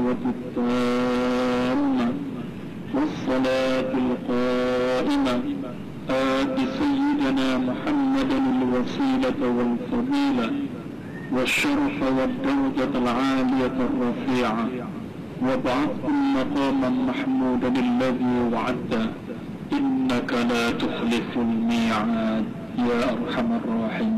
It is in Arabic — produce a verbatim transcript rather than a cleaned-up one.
الدعوة التامة والصلاة القائمة آت سيدنا محمدا الوسيلة والفضيلة والشرف والدرجة العالية الرفيعة وابعثه مقاما محمودا الذي وعدته إنك لا تخلف الميعاد يا أرحم الراحمين.